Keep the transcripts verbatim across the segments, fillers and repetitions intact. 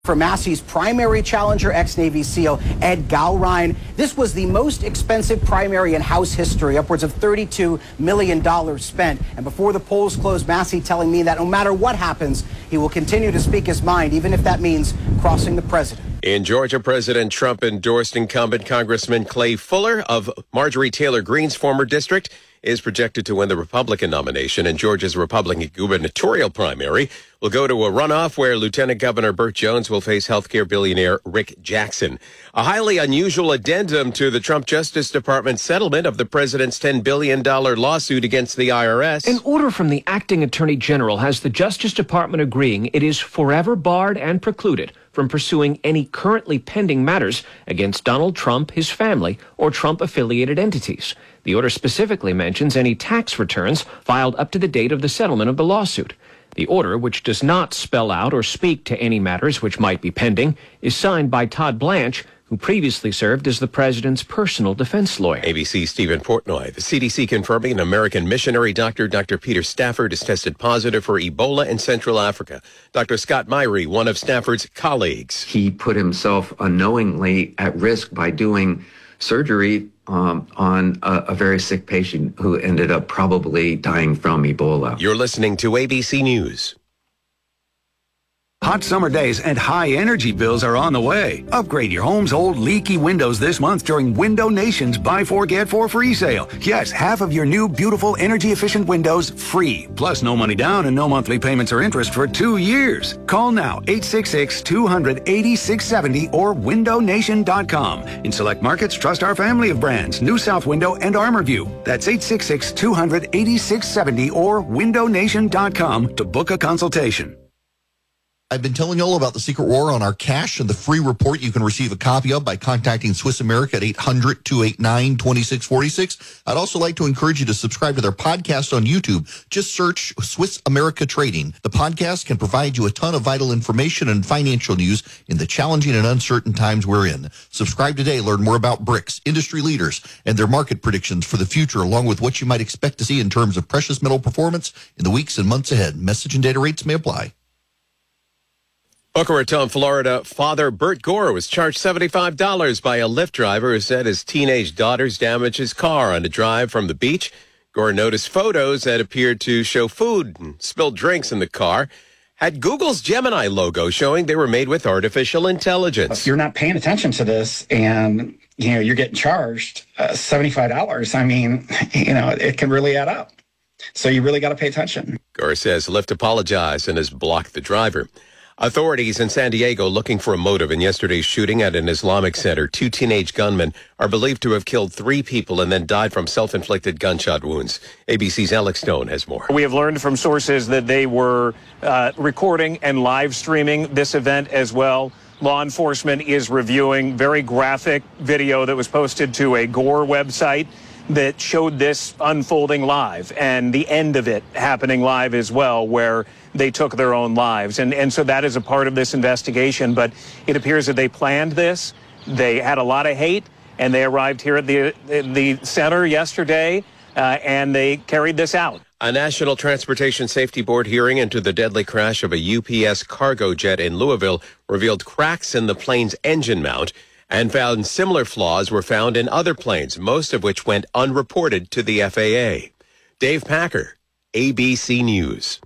For Massey's primary challenger, ex-Navy SEAL Ed Gowrine. This was the most expensive primary in House history, upwards of thirty-two million dollars spent. And before the polls closed, Massey telling me that no matter what happens, he will continue to speak his mind, even if that means crossing the president. In Georgia, President Trump endorsed incumbent Congressman Clay Fuller of Marjorie Taylor Greene's former district, is projected to win the Republican nomination, and Georgia's Republican gubernatorial primary will go to a runoff where Lieutenant Governor Burt Jones will face healthcare billionaire Rick Jackson. A highly unusual addendum to the Trump Justice Department settlement of the president's ten billion dollars lawsuit against the I R S. An order from the acting attorney general has the Justice Department agreeing it is forever barred and precluded from pursuing any currently pending matters against Donald Trump, his family, or Trump-affiliated entities. The order specifically mentions any tax returns filed up to the date of the settlement of the lawsuit. The order, which does not spell out or speak to any matters which might be pending, is signed by Todd Blanche, who previously served as the president's personal defense lawyer. A B C's Stephen Portnoy. The C D C confirming an American missionary doctor, Doctor Peter Stafford, has tested positive for Ebola in Central Africa. Doctor Scott Myrie, one of Stafford's colleagues. He put himself unknowingly at risk by doing surgery um, on a, a very sick patient who ended up probably dying from Ebola. You're listening to A B C News. Hot summer days and high energy bills are on the way. Upgrade your home's old leaky windows this month during Window Nation's Buy Four Get Four free sale. Yes, half of your new beautiful energy efficient windows free. Plus no money down and no monthly payments or interest for two years. Call now eight six six, two hundred, eighty-six seventy or window nation dot com. In select markets, trust our family of brands, New South Window and ArmorView. That's eight six six, two hundred, eighty-six seventy or window nation dot com to book a consultation. I've been telling you all about the secret war on our cash and the free report you can receive a copy of by contacting Swiss America at eight hundred, two eight nine, two six four six. I'd also like to encourage you to subscribe to their podcast on YouTube. Just search Swiss America Trading. The podcast can provide you a ton of vital information and financial news in the challenging and uncertain times we're in. Subscribe today. Learn more about BRICS, industry leaders, and their market predictions for the future, along with what you might expect to see in terms of precious metal performance in the weeks and months ahead. Message and data rates may apply. Boca Raton, Florida, father Bert Gore was charged seventy-five dollars by a Lyft driver who said his teenage daughters damaged his car on a drive from the beach. Gore noticed photos that appeared to show food and spilled drinks in the car had Google's Gemini logo showing they were made with artificial intelligence. You're not paying attention to this and, you know, you're getting charged uh, seventy-five dollars. I mean, you know, it can really add up. So you really got to pay attention. Gore says Lyft apologized and has blocked the driver. Authorities in San Diego looking for a motive in yesterday's shooting at an Islamic center. Two teenage gunmen are believed to have killed three people and then died from self-inflicted gunshot wounds. A B C's Alex Stone has more. We have learned from sources that they were uh, recording and live streaming this event as well. Law enforcement is reviewing very graphic video that was posted to a Gore website that showed this unfolding live and the end of it happening live as well, where they took their own lives. And, and so that is a part of this investigation. But it appears that they planned this. They had a lot of hate, and they arrived here at the, the center yesterday, uh, and they carried this out. A National Transportation Safety Board hearing into the deadly crash of a U P S cargo jet in Louisville revealed cracks in the plane's engine mount and found similar flaws were found in other planes, most of which went unreported to the F A A. Dave Packer, A B C News.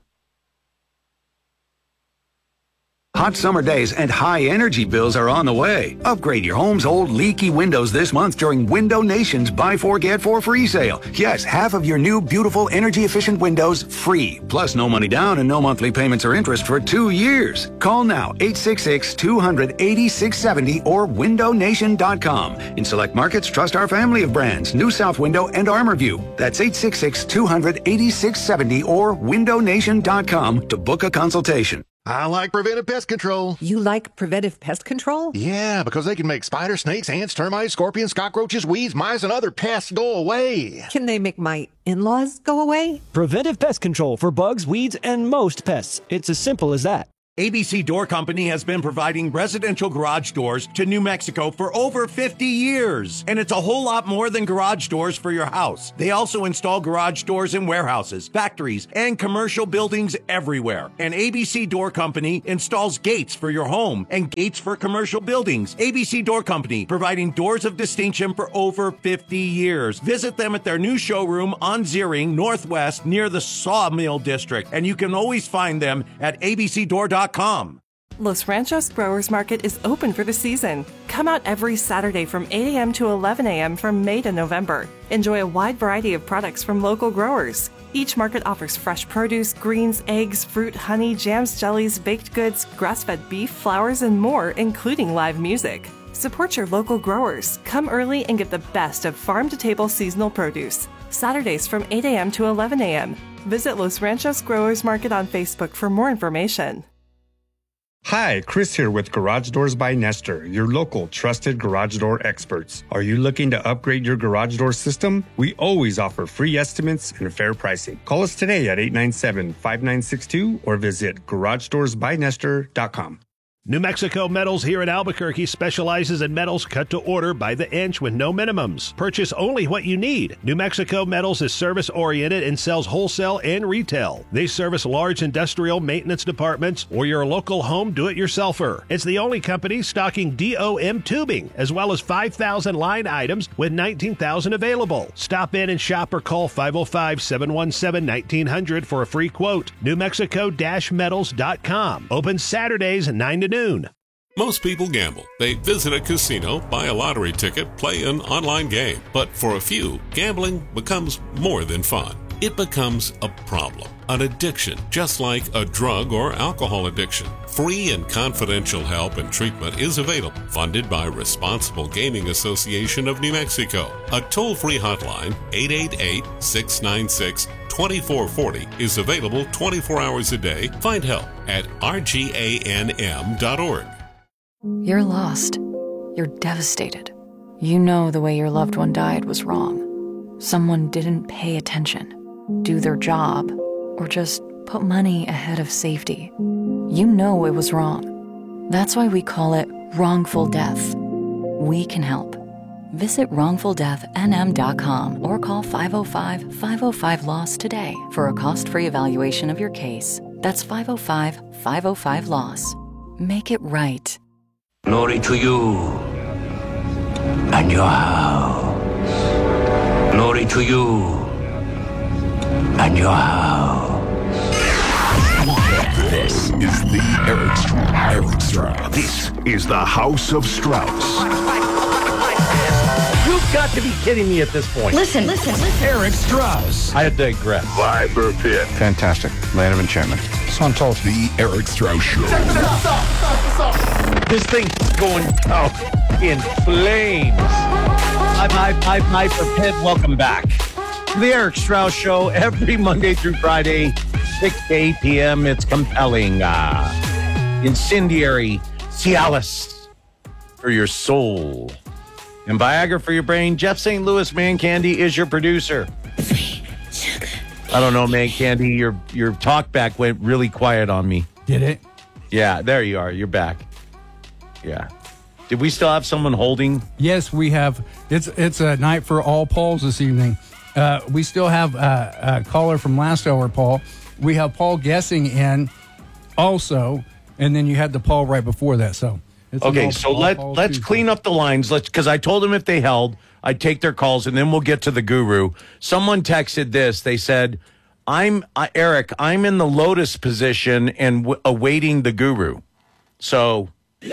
Hot summer days and high energy bills are on the way. Upgrade your home's old leaky windows this month during Window Nation's Buy Four Get Four free sale. Yes, half of your new beautiful energy efficient windows free. Plus no money down and no monthly payments or interest for two years. Call now eight six six, two hundred, eighty-six seventy or window nation dot com. In select markets, trust our family of brands, New South Window and ArmorView. That's eight six six, two hundred, eighty-six seventy or window nation dot com to book a consultation. I like Preventive Pest Control. You like Preventive Pest Control? Yeah, because they can make spiders, snakes, ants, termites, scorpions, cockroaches, weeds, mice, and other pests go away. Can they make my in-laws go away? Preventive Pest Control for bugs, weeds, and most pests. It's as simple as that. A B C Door Company has been providing residential garage doors to New Mexico for over fifty years. And it's a whole lot more than garage doors for your house. They also install garage doors in warehouses, factories, and commercial buildings everywhere. And A B C Door Company installs gates for your home and gates for commercial buildings. A B C Door Company, providing doors of distinction for over fifty years. Visit them at their new showroom on Ziering Northwest near the Sawmill District. And you can always find them at a b c door dot com. Los Ranchos Growers Market is open for the season. Come out every Saturday from eight a.m. to eleven a.m. from May to November. Enjoy a wide variety of products from local growers. Each market offers fresh produce, greens, eggs, fruit, honey, jams, jellies, baked goods, grass-fed beef, flowers, and more, including live music. Support your local growers. Come early and get the best of farm-to-table seasonal produce. Saturdays from eight a.m. to eleven a.m. Visit Los Ranchos Growers Market on Facebook for more information. Hi, Chris here with Garage Doors by Nestor, your local trusted garage door experts. Are you looking to upgrade your garage door system? We always offer free estimates and fair pricing. Call us today at eight nine seven, five nine six two or visit garage doors by nestor dot com. New Mexico Metals here in Albuquerque specializes in metals cut to order by the inch with no minimums. Purchase only what you need. New Mexico Metals is service-oriented and sells wholesale and retail. They service large industrial maintenance departments or your local home do-it-yourselfer. It's the only company stocking D O M tubing, as well as five thousand line items with nineteen thousand available. Stop in and shop or call five oh five, seven one seven, nineteen hundred for a free quote. new mexico dash metals dot com. Open Saturdays nine to noon. Most people gamble. They visit a casino, buy a lottery ticket, play an online game. But for a few, gambling becomes more than fun. It becomes a problem, an addiction, just like a drug or alcohol addiction. Free and confidential help and treatment is available, funded by Responsible Gaming Association of New Mexico. A toll-free hotline, eight eight eight, six nine six, two four four zero, is available twenty-four hours a day. Find help at r g a n m dot org. You're lost. You're devastated. You know the way your loved one died was wrong. Someone didn't pay attention, do their job, or just put money ahead of safety. You know it was wrong. That's why we call it wrongful death. We can help. Visit wrongful death n m dot com or call five oh five, five oh five, LOSS today for a cost-free evaluation of your case. That's five oh five, five oh five, LOSS. Make it right. Glory to you and your house. Glory to you and your house. This is the Eric Strauss. Eric Strauss. This is the House of Strauss. You've got to be kidding me at this point. Listen, listen, listen. Eric Strauss. I digress. Viper Pit. Fantastic. Land of enchantment. So I'm told. The Eric Strauss Show. Check this out. Stop, stop, stop. This thing's going out in flames. Hi, hi, hi, Viper Pit. Welcome back to the Eric Strauss Show every Monday through Friday, six to eight p.m. It's compelling, uh, incendiary Cialis for your soul. And Viagra for your brain. Jeff Saint Louis, Man Candy, is your producer. I don't know, Man Candy. Your your talk back went really quiet on me. Did it? Yeah, there you are. You're back. Yeah. Did we still have someone holding? Yes, we have. It's it's a night for all Pauls this evening. Uh, we still have uh, a caller from last hour, Paul. We have Paul guessing in also, and then you had the Paul right before that. So. It's Okay, so let, let's clean up the lines. Let's because I told them if they held, I'd take their calls, and then we'll get to the guru. Someone texted this. They said, I'm uh, Eric, I'm in the lotus position and w- awaiting the guru. So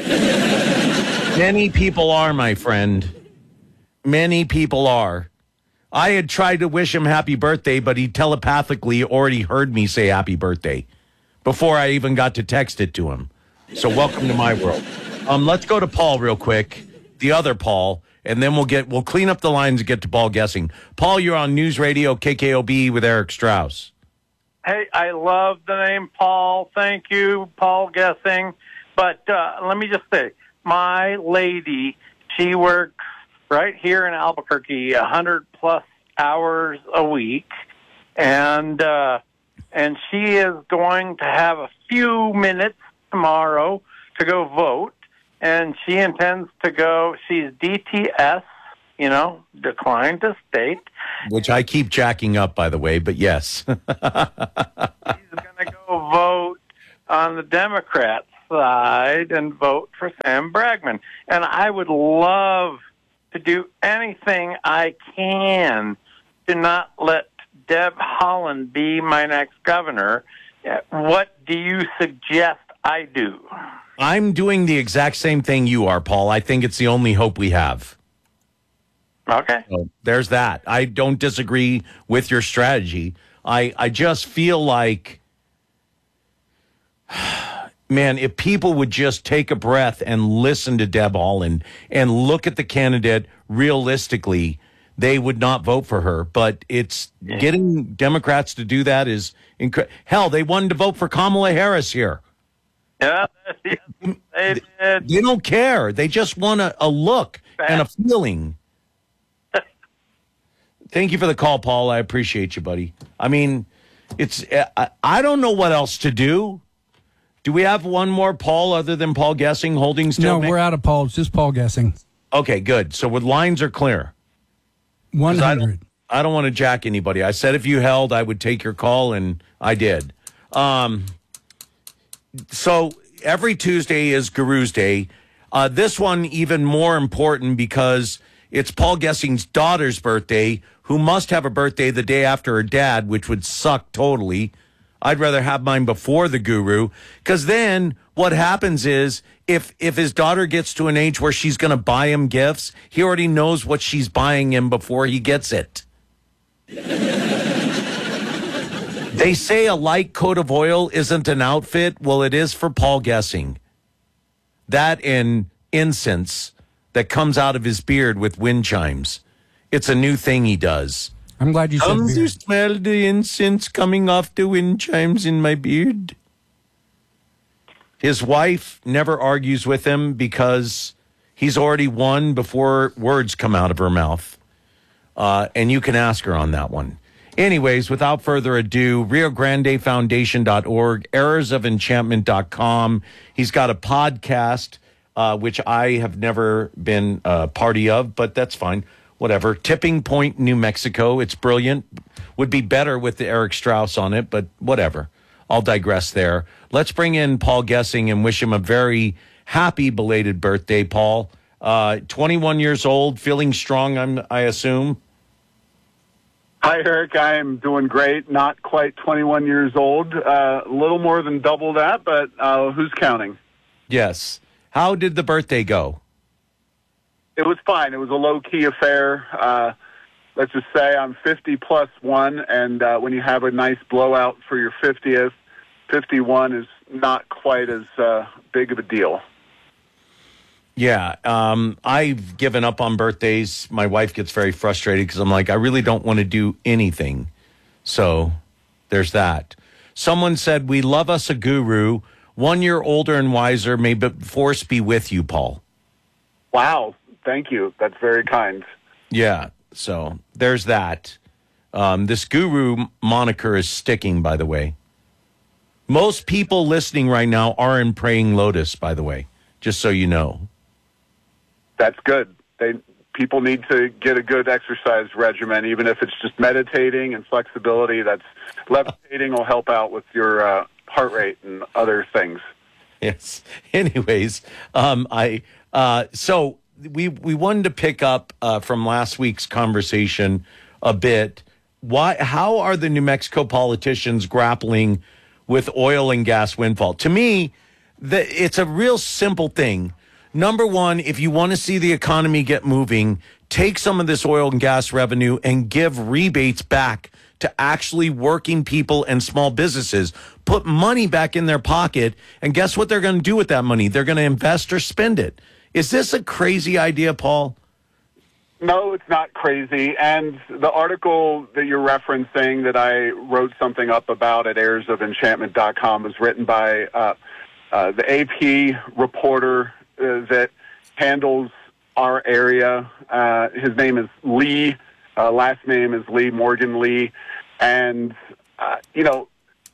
many people are, my friend. Many people are. I had tried to wish him happy birthday, but he telepathically already heard me say happy birthday before I even got to text it to him. So welcome to my world. Um, let's go to Paul real quick, the other Paul, and then we'll get we'll clean up the lines and get to Paul guessing. Paul, you're on News Radio K K O B with Eric Strauss. Hey, I love the name Paul. Thank you, Paul Guessing. But uh, let me just say, my lady, she works right here in Albuquerque, a hundred plus hours a week, and uh, and she is going to have a few minutes tomorrow to go vote, and she intends to go. She's D T S, you know, declined to state. Which I keep jacking up, by the way, but yes. She's going to go vote on the Democrat side and vote for Sam Bragman. And I would love to do anything I can to not let Deb Haaland be my next governor. What do you suggest I do? I'm doing the exact same thing you are, Paul. I think it's the only hope we have. Okay. So there's that. I don't disagree with your strategy. I, I just feel like, man, if people would just take a breath and listen to Deb Haaland and look at the candidate realistically, they would not vote for her. But it's yeah. getting Democrats to do that is incredible. Hell, they wanted to vote for Kamala Harris here. Yeah, yes, they did. They don't care. They just want a, a look and a feeling. Thank you for the call, Paul. I appreciate you, buddy. I mean, it's I, I don't know what else to do. Do we have one more Paul other than Paul Guessing holding still? No, we're out of Paul. It's just Paul Guessing. Okay, good. So the lines are clear. one hundred. I don't, I don't want to jack anybody. I said if you held, I would take your call, and I did. Um, so every Tuesday is Guru's Day. Uh, this one even more important because it's Paul Guessing's daughter's birthday, who must have a birthday the day after her dad, which would suck totally. I'd rather have mine before the Guru, because then what happens is if if his daughter gets to an age where she's going to buy him gifts, he already knows what she's buying him before he gets it. They say a light coat of oil isn't an outfit. Well, it is for Paul Guessing. That and incense that comes out of his beard with wind chimes. It's a new thing he does. I'm glad you said Come beard. to smell the incense coming off the wind chimes in my beard. His wife never argues with him because he's already won before words come out of her mouth. Uh, and you can ask her on that one. Anyways, without further ado, Rio Grande Foundation dot org, errors of enchantment dot com. He's got a podcast, uh, which I have never been a party of, but that's fine. Whatever. Tipping Point, New Mexico. It's brilliant. Would be better with the Eric Strauss on it, but whatever. I'll digress there. Let's bring in Paul Guessing and wish him a very happy belated birthday, Paul. Uh, twenty-one years old, feeling strong, I'm, I assume. Hi, Eric. I am doing great. Not quite twenty-one years old. Uh, a little more than double that, but uh, who's counting? Yes. How did the birthday go? It was fine. It was a low-key affair. Uh, let's just say I'm fifty plus one, and uh, when you have a nice blowout for your fiftieth, fifty-one is not quite as uh, big of a deal. Yeah, um, I've given up on birthdays. My wife gets very frustrated because I'm like, I really don't want to do anything. So there's that. Someone said, we love us a guru. One year older and wiser. May the force be with you, Paul. Wow. Thank you. That's very kind. Yeah, so there's that. Um, this guru moniker is sticking, by the way. Most people listening right now are in Praying Lotus, by the way, just so you know. That's good. They people need to get a good exercise regimen, even if it's just meditating and flexibility. That's levitating will help out with your uh, heart rate and other things. Yes. Anyways, um, I uh, so we we wanted to pick up uh, from last week's conversation a bit. Why? How are the New Mexico politicians grappling with oil and gas windfall? To me, the, it's a real simple thing. Number one, if you want to see the economy get moving, take some of this oil and gas revenue and give rebates back to actually working people and small businesses. Put money back in their pocket, and guess what they're going to do with that money? They're going to invest or spend it. Is this a crazy idea, Paul? No, it's not crazy. And the article that you're referencing that I wrote something up about at errors of enchantment dot com was written by uh, uh, the A P reporter uh, that handles our area. Uh, his name is Lee. Uh, last name is Lee, Morgan Lee. And, uh, you know,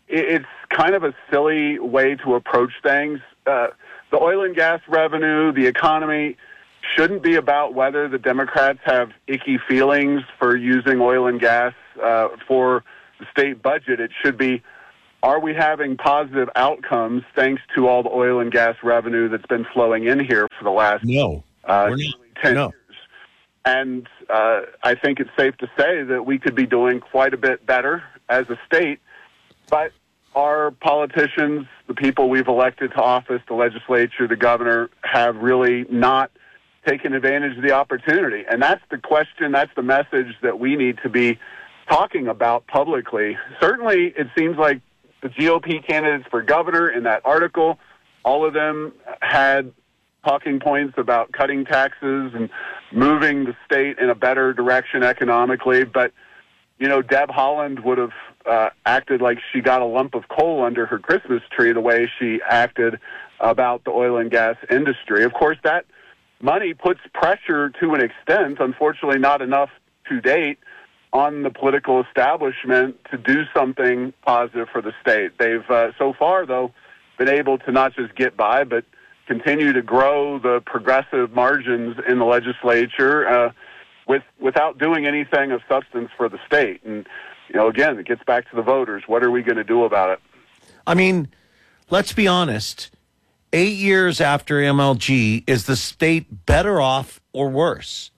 it's kind of a silly way to approach things. Uh, the oil and gas revenue, the economy, shouldn't be about whether the Democrats have icky feelings for using oil and gas uh, for the state budget. It should be, are we having positive outcomes thanks to all the oil and gas revenue that's been flowing in here for the last no, uh, we're not. ten No. years? And uh, I think it's safe to say that we could be doing quite a bit better as a state, but our politicians, the people we've elected to office, the legislature, the governor, have really not taken advantage of the opportunity. And that's the question, that's the message that we need to be talking about publicly. Certainly, it seems like the G O P candidates for governor in that article, all of them had talking points about cutting taxes and moving the state in a better direction economically. But, you know, Deb Haaland would have uh, acted like she got a lump of coal under her Christmas tree the way she acted about the oil and gas industry. Of course, that money puts pressure to an extent, unfortunately not enough to date, on the political establishment to do something positive for the state. They've, uh, so far, though, been able to not just get by, but continue to grow the progressive margins in the legislature uh, with without doing anything of substance for the state. And, you know, again, it gets back to the voters. What are we going to do about it? I mean, let's be honest. Eight years after M L G, is the state better off or worse?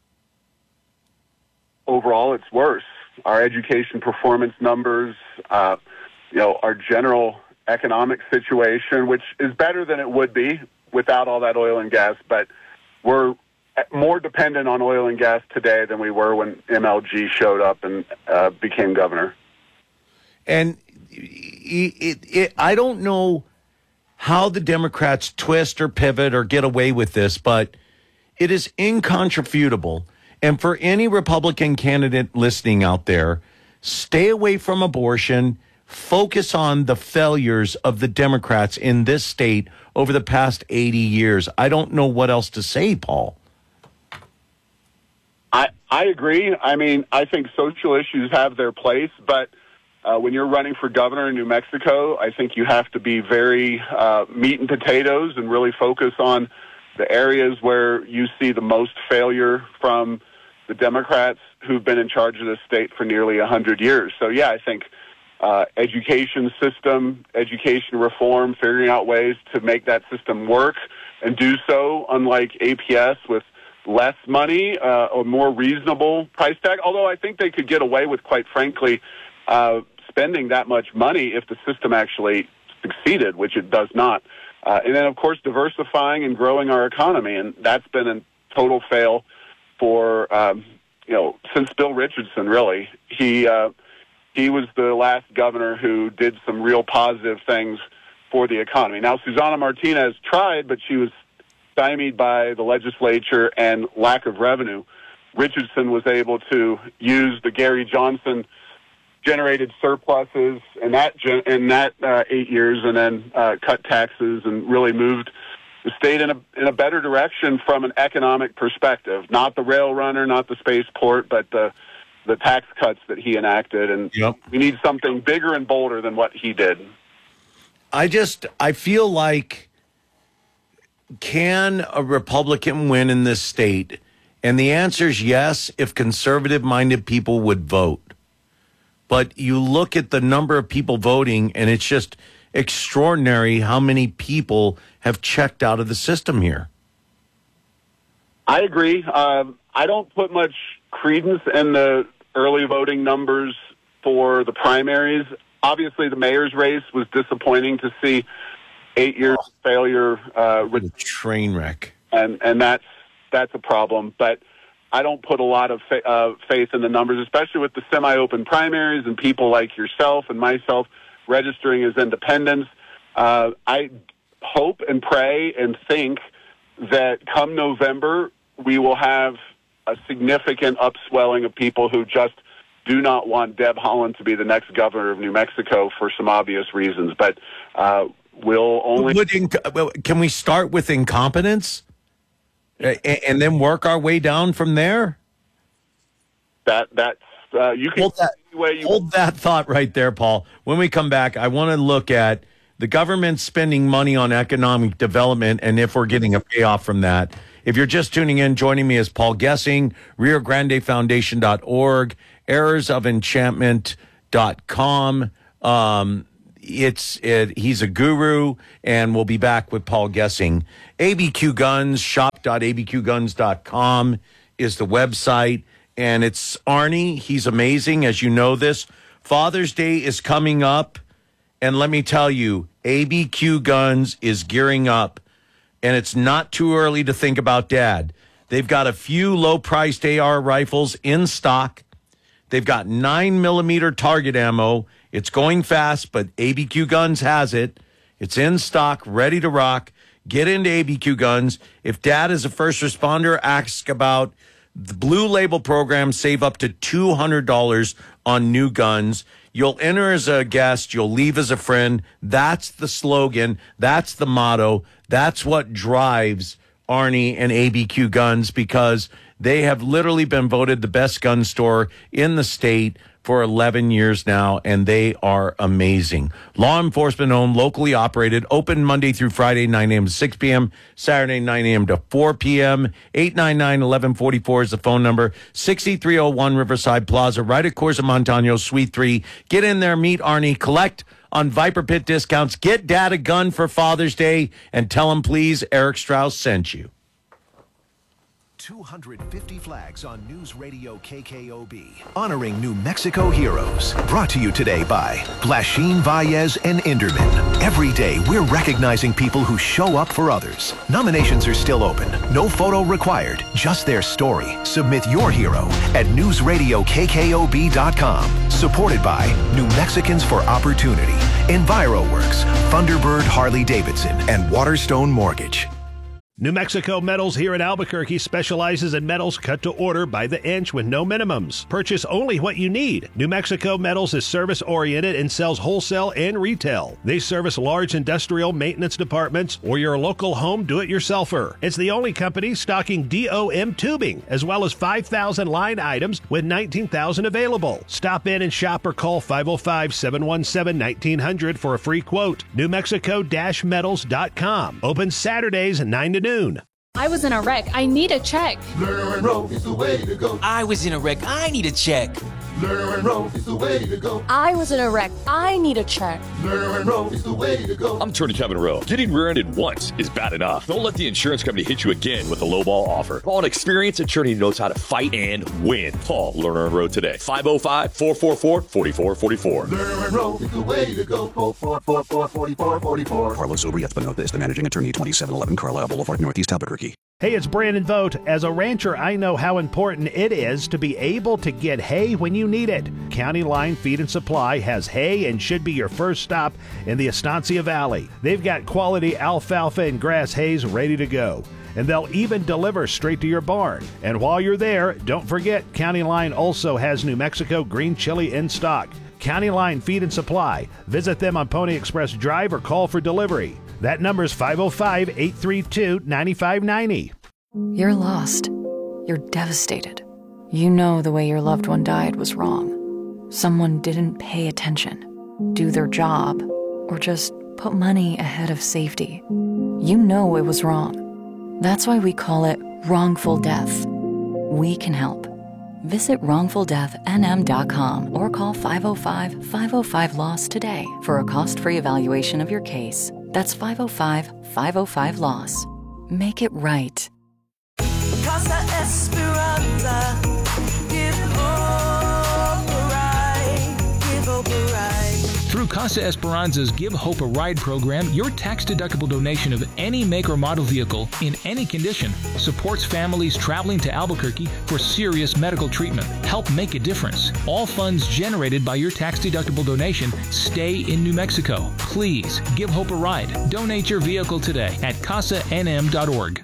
Overall, it's worse. Our education performance numbers, uh, you know, our general economic situation, which is better than it would be without all that oil and gas, but we're more dependent on oil and gas today than we were when M L G showed up and uh, became governor. And it, it, it, I don't know how the Democrats twist or pivot or get away with this, but it is incontrovertible. And for any Republican candidate listening out there, stay away from abortion. Focus on the failures of the Democrats in this state over the past eighty years. I don't know what else to say, Paul. I, I agree. I mean, I think social issues have their place, but uh, when you're running for governor in New Mexico, I think you have to be very uh, meat and potatoes and really focus on the areas where you see the most failure from the Democrats who've been in charge of the state for nearly one hundred years. So, yeah, I think uh, education system, education reform, figuring out ways to make that system work and do so, unlike A P S, with less money, uh, or more reasonable price tag. Although I think they could get away with, quite frankly, uh, spending that much money if the system actually succeeded, which it does not. Uh, and then, of course, diversifying and growing our economy. And that's been a total fail for, um, you know, since Bill Richardson, really. He, uh, he was the last governor who did some real positive things for the economy. Now, Susana Martinez tried, but she was stymied by the legislature and lack of revenue. Richardson was able to use the Gary Johnson generated surpluses in that in that uh, eight years, and then uh, cut taxes and really moved the state in a in a better direction from an economic perspective. Not the rail runner, not the spaceport, but the the tax cuts that he enacted. And yep. we need something bigger and bolder than what he did. I just I feel like, can a Republican win in this state? And the answer is yes, if conservative-minded people would vote. But you look at the number of people voting, and it's just extraordinary how many people have checked out of the system here. I agree. Um, I don't put much credence in the early voting numbers for the primaries. Obviously, the mayor's race was disappointing to see. Eight years of failure. Uh, what a train wreck. And, and that's, that's a problem. But I don't put a lot of fa- uh, faith in the numbers, especially with the semi-open primaries and people like yourself and myself registering as independents. Uh, I hope and pray and think that come November, we will have a significant upswelling of people who just do not want Deb Haaland to be the next governor of New Mexico for some obvious reasons. But uh, we'll only... Would inc- can we start with incompetence and then work our way down from there? That that's uh, you can well, that, way you hold that thought right there, Paul. When we come back, I want to look at the government spending money on economic development and if we're getting a payoff from that. If you're just tuning in, joining me is Paul Gessing, Rio Grande Foundation dot org, errors of enchantment dot com. Um, it's it, he's a guru, and we'll be back with Paul Gessing. A B Q Guns, shop dot a b q guns dot com is the website, and it's Arnie. He's amazing, as you know this. Father's Day is coming up, and let me tell you, A B Q Guns is gearing up, and it's not too early to think about Dad. They've got a few low-priced A R rifles in stock. They've got nine millimeter target ammo. It's going fast, but A B Q Guns has it. It's in stock, ready to rock. Get into A B Q Guns. If Dad is a first responder, ask about the Blue Label program. Save up to two hundred dollars on new guns. You'll enter as a guest. You'll leave as a friend. That's the slogan. That's the motto. That's what drives Arnie and A B Q Guns, because they have literally been voted the best gun store in the state for eleven years now, and they are amazing. Law enforcement owned, locally operated, open Monday through Friday, nine a.m. to six p.m., Saturday, nine a.m. to four p.m. eight nine nine, eleven forty-four is the phone number. sixty-three oh one Riverside Plaza, right at Corsa Montano, Suite three. Get in there, meet Arnie, collect on Viper Pit discounts, get Dad a gun for Father's Day, and tell him, please, Eric Strauss sent you. two hundred fifty flags on News Radio K K O B, honoring New Mexico heroes. Brought to you today by Blashin, Valles, and Inderman. Every day, we're recognizing people who show up for others. Nominations are still open. No photo required, just their story. Submit your hero at news radio k k o b dot com. Supported by New Mexicans for Opportunity, EnviroWorks, Thunderbird Harley-Davidson, and Waterstone Mortgage. New Mexico Metals here in Albuquerque specializes in metals cut to order by the inch with no minimums. Purchase only what you need. New Mexico Metals is service-oriented and sells wholesale and retail. They service large industrial maintenance departments or your local home do-it-yourselfer. It's the only company stocking D O M tubing, as well as five thousand line items with nineteen thousand available. Stop in and shop or call five oh five, seven one seven, nineteen hundred for a free quote. New Mexico Metals dot com. Open Saturdays nine to noon. I was in a wreck. I need a check. Lerner and Rowe is the way to go. I was in a wreck. I need a check. Lerner and Rowe is the way to go. I was in a wreck. I need a check. Lerner and Rowe is the way to go. I'm Attorney Kevin Rowe. Getting rear-ended once is bad enough. Don't let the insurance company hit you again with a lowball offer. Call an experienced attorney who knows how to fight and win. Call Lerner and Rowe today. five oh five, four four four, four four four four. Lerner and Rowe is the way to go. four four four, four four four four. Carlos Obrieth Benotez, the managing attorney, twenty-seven eleven Carlisle Boulevard, Northeast Albuquerque. Hey, it's Brandon Vogt. As a rancher, I know how important it is to be able to get hay when you need it. County Line Feed and Supply has hay and should be your first stop in the Estancia Valley. They've got quality alfalfa and grass hays ready to go, and they'll even deliver straight to your barn. And while you're there, don't forget County Line also has New Mexico green chili in stock. County Line Feed and Supply. Visit them on Pony Express Drive or call for delivery. That number is five oh five, eight three two, nine five nine oh. You're lost. You're devastated. You know the way your loved one died was wrong. Someone didn't pay attention, do their job, or just put money ahead of safety. You know it was wrong. That's why we call it wrongful death. We can help. Visit wrongful death n m dot com or call five oh five, five oh five, LOSS today for a cost-free evaluation of your case. That's five oh five, five oh five, LOSS. Make it right. Casa Esperanza, give hope a ride, give hope a ride. Through Casa Esperanza's Give Hope a Ride program, your tax-deductible donation of any make or model vehicle in any condition supports families traveling to Albuquerque for serious medical treatment. Help make a difference. All funds generated by your tax-deductible donation stay in New Mexico. Please give Hope a ride. Donate your vehicle today at casa n m dot org.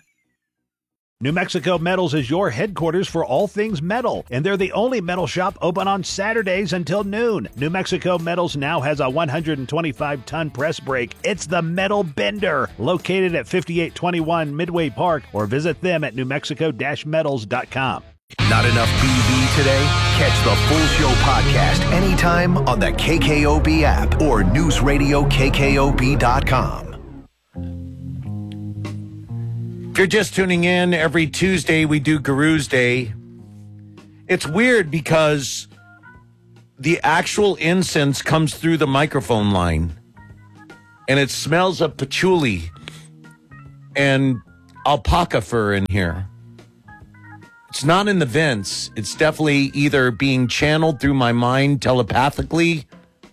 New Mexico Metals is your headquarters for all things metal, and they're the only metal shop open on Saturdays until noon. New Mexico Metals now has a one hundred twenty-five ton press brake. It's the Metal Bender, located at fifty-eight twenty-one Midway Park, or visit them at new mexico dash metals dot com. Not enough B V today? Catch the full show podcast anytime on the K K O B app or news radio K K O B dot com. If you're just tuning in, every Tuesday we do Guru's Day. It's weird because the actual incense comes through the microphone line and it smells of patchouli and alpaca fur in here. It's not in the vents. It's definitely either being channeled through my mind telepathically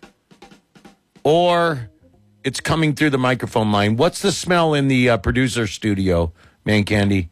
or it's coming through the microphone line. What's the smell in the uh, producer studio, Man Candy?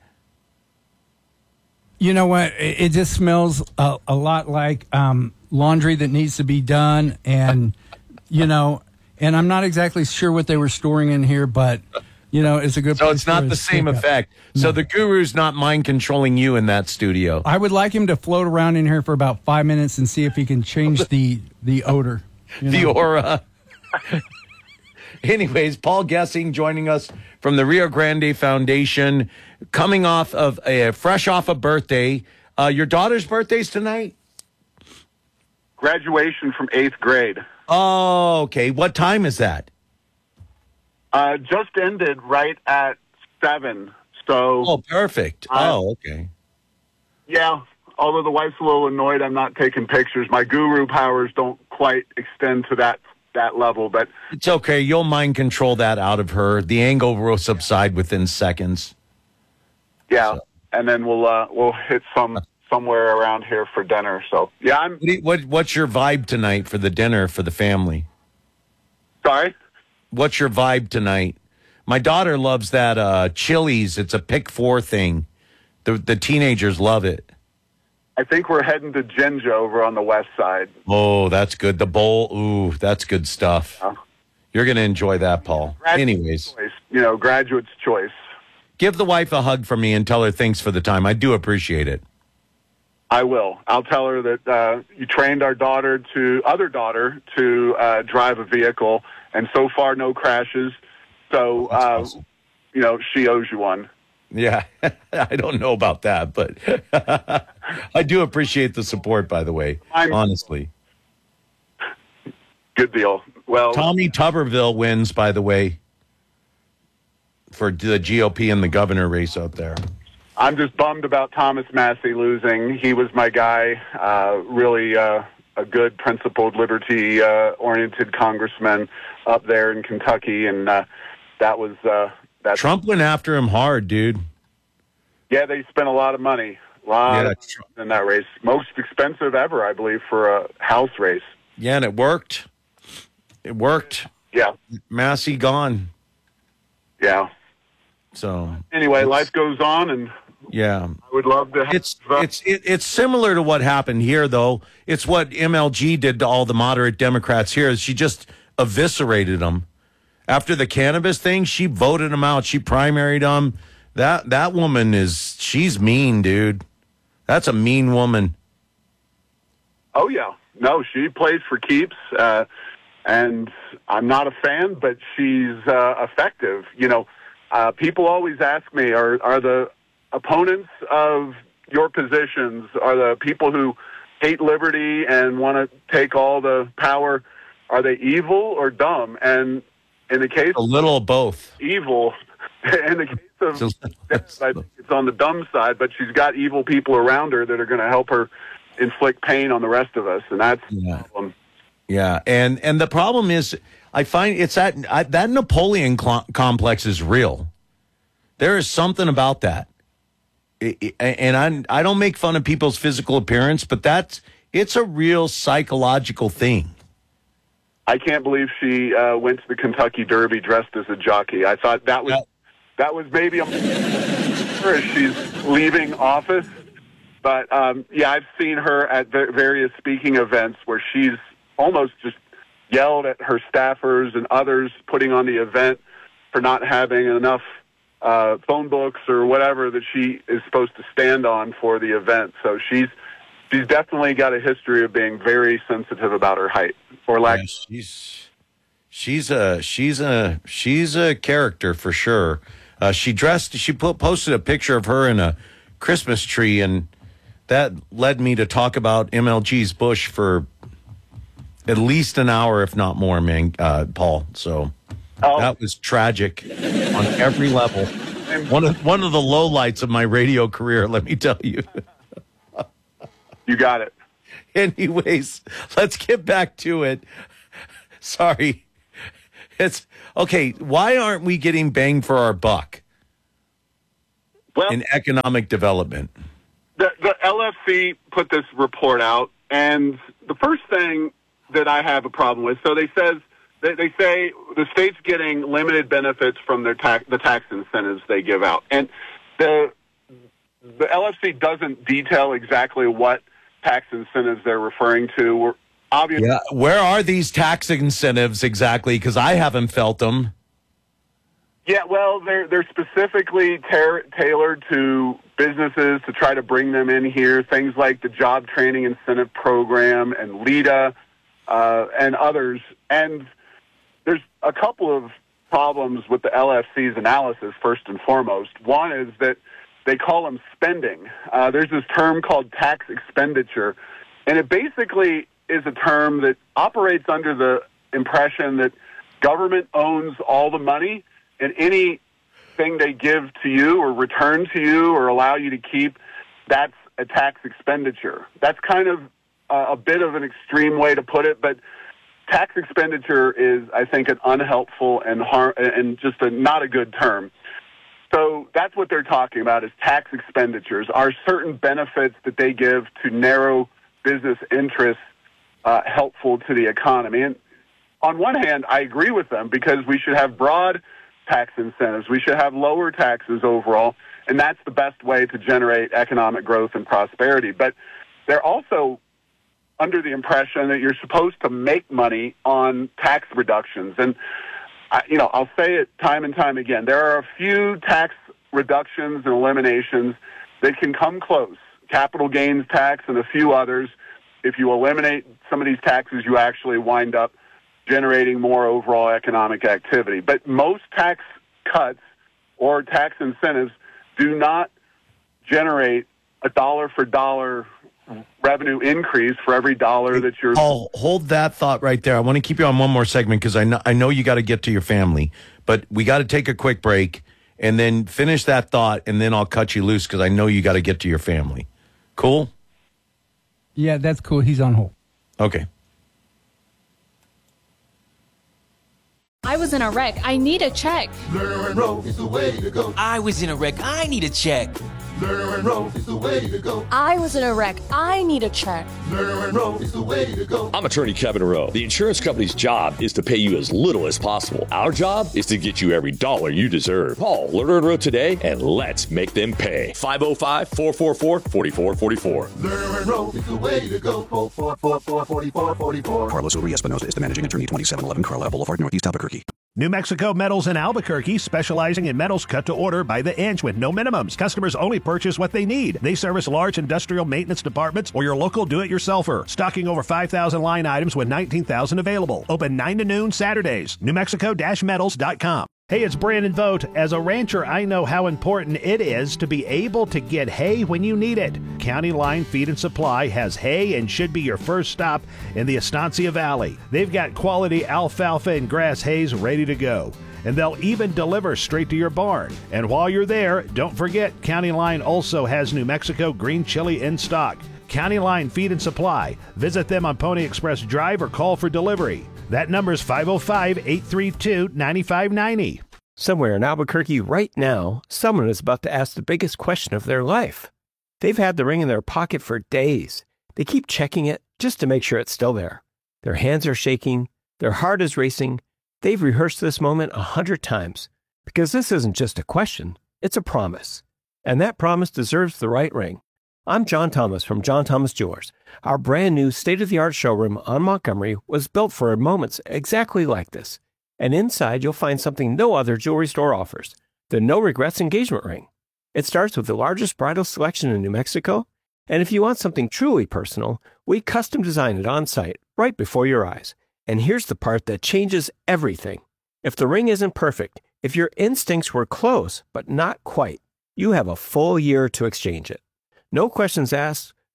You know what? It, it just smells a, a lot like um, laundry that needs to be done. And, you know, and I'm not exactly sure what they were storing in here, but... You know, it's a good. So it's not the same effect. No. So the guru's not mind controlling you in that studio. I would like him to float around in here for about five minutes and see if he can change the the odor, you know? The aura. Anyways, Paul Gessing joining us from the Rio Grande Foundation, coming off of a fresh off a birthday. Uh, your daughter's birthday's tonight. Graduation from eighth grade. Oh, okay. What time is that? Uh, just ended right at seven. So. Oh, perfect. Uh, oh, okay. Yeah. Although the wife's a little annoyed, I'm not taking pictures. My guru powers don't quite extend to that that level, but it's okay. You'll mind control that out of her. The angle will subside within seconds. Yeah, so. And then we'll uh, we'll hit some somewhere around here for dinner. So yeah, I'm. What, you, what what's your vibe tonight for the dinner for the family? Sorry. What's your vibe tonight? My daughter loves that uh, Chili's. It's a pick four thing. The the teenagers love it. I think we're heading to Jinja over on the west side. Oh, that's good. The bowl. Ooh, that's good stuff. Yeah. You're going to enjoy that, Paul. Graduate's Anyways. Choice. You know, graduate's choice. Give the wife a hug from me and tell her thanks for the time. I do appreciate it. I will. I'll tell her that uh, you trained our daughter to, other daughter, to uh, drive a vehicle. And so far, no crashes. So, uh, awesome. You know, she owes you one. Yeah, I don't know about that, but I do appreciate the support, by the way, I'm, honestly. Good deal. Well, Tommy Tuberville wins, by the way, for the G O P and the governor race out there. I'm just bummed about Thomas Massey losing. He was my guy, uh, really uh, a good, principled, liberty-oriented uh, congressman up there in Kentucky, and uh, that was... Uh, that's, Trump went after him hard, dude. Yeah, they spent a lot of money, a lot yeah, of in that race. Most expensive ever, I believe, for a House race. Yeah, and it worked. It worked. Yeah. Massey gone. Yeah. So anyway, life goes on, and yeah, I would love to have it's it's it, it's similar to what happened here, though. It's what M L G did to all the moderate Democrats here. She just eviscerated them after the cannabis thing. She voted them out. She primaried them. That that woman is she's mean, dude. That's a mean woman. Oh yeah, no, she plays for keeps, uh, and I'm not a fan, but she's uh, effective. You know. Uh, people always ask me, are are the opponents of your positions, are the people who hate liberty and want to take all the power, are they evil or dumb? And in the case a little of both. Evil. In the case of I think it's on the dumb side, but she's got evil people around her that are going to help her inflict pain on the rest of us, and that's yeah. the problem. Yeah, and and the problem is, I find it's that I, that Napoleon cl- complex is real. There is something about that, it, it, and I I don't make fun of people's physical appearance, but that's it's a real psychological thing. I can't believe she uh, went to the Kentucky Derby dressed as a jockey. I thought that was yeah. that was maybe a as she's leaving office, but um, yeah, I've seen her at various speaking events where she's almost just yelled at her staffers and others putting on the event for not having enough uh, phone books or whatever that she is supposed to stand on for the event. So she's she's definitely got a history of being very sensitive about her height or lack. Yeah, she's she's a she's a she's a character for sure. Uh, she dressed. She put, posted a picture of her in a Christmas tree, and that led me to talk about M L G's Bush for at least an hour, if not more, man, uh, Paul. So oh. that was tragic on every level. One of one of the lowlights of my radio career, let me tell you. You got it. Anyways, let's get back to it. Sorry. It's okay. Why aren't we getting bang for our buck well, in economic development? The, the L F C put this report out, and the first thing that I have a problem with, so they says they, they say the state's getting limited benefits from their tax, the tax incentives they give out, and the the L F C doesn't detail exactly what tax incentives they're referring to. We're obviously, yeah. Where are these tax incentives exactly? Because I haven't felt them. Yeah, well, they're they're specifically tar- tailored to businesses to try to bring them in here. Things like the Job Training Incentive Program and LEDA uh, and others. And there's a couple of problems with the L F C's analysis. First and foremost, one is that they call them spending. Uh, there's this term called tax expenditure, and it basically is a term that operates under the impression that government owns all the money, and anything they give to you or return to you or allow you to keep, that's a tax expenditure. That's kind of uh, a bit of an extreme way to put it, but tax expenditure is, I think, an unhelpful and har- and just a not a good term. So that's what they're talking about is tax expenditures. Are certain benefits that they give to narrow business interests uh, helpful to the economy? And on one hand, I agree with them because we should have broad tax incentives. We should have lower taxes overall, and that's the best way to generate economic growth and prosperity. But they're also under the impression that you're supposed to make money on tax reductions. And I, you know, I'll say it time and time again. There are a few tax reductions and eliminations that can come close. Capital gains tax and a few others. If you eliminate some of these taxes, you actually wind up generating more overall economic activity. But most tax cuts or tax incentives do not generate a dollar for dollar revenue increase for every dollar that you're... Paul, hold that thought right there. I want to keep you on one more segment because I know, I know you got to get to your family, but we got to take a quick break and then finish that thought, and then I'll cut you loose because I know you got to get to your family. Cool? Yeah, that's cool. He's on hold. Okay. I was in a wreck. I need a check. Lerner and Rowe is the way to go. I was in a wreck. I need a check. Lerner and Rowe is the way to go. I was in a wreck. I need a check. Lerner and Rowe is the way to go. I'm attorney Kevin Rowe. The insurance company's job is to pay you as little as possible. Our job is to get you every dollar you deserve. Call Lerner and Rowe today and let's make them pay. five oh five, four four four, four four four four. Lerner and Rowe is the way to go. four four four, four four four four. Carlos Urias-Espinosa is the managing attorney, twenty-seven eleven Carlisle Boulevard, Northeast Albuquerque. New Mexico Metals in Albuquerque, specializing in metals cut to order by the inch with no minimums. Customers only purchase what they need. They service large industrial maintenance departments or your local do-it-yourselfer. Stocking over five thousand line items with nineteen thousand available. Open nine to noon Saturdays. New Mexico Metals dot com. Hey, it's Brandon Vogt. As a rancher, I know how important it is to be able to get hay when you need it. County Line Feed and Supply has hay and should be your first stop in the Estancia Valley. They've got quality alfalfa and grass hays ready to go, and they'll even deliver straight to your barn. And while you're there, don't forget, County Line also has New Mexico green chili in stock. County Line Feed and Supply. Visit them on Pony Express Drive or call for delivery. That number is five oh five, eight three two, nine five nine zero. Somewhere in Albuquerque right now, someone is about to ask the biggest question of their life. They've had the ring in their pocket for days. They keep checking it just to make sure it's still there. Their hands are shaking. Their heart is racing. They've rehearsed this moment a hundred times because this isn't just a question. It's a promise. And that promise deserves the right ring. I'm John Thomas from John Thomas Jewelers. Our brand new state-of-the-art showroom on Montgomery was built for moments exactly like this. And inside, you'll find something no other jewelry store offers, the No Regrets engagement ring. It starts with the largest bridal selection in New Mexico, and if you want something truly personal, we custom design it on site, right before your eyes. And here's the part that changes everything. If the ring isn't perfect, if your instincts were close, but not quite, you have a full year to exchange it. No questions asked,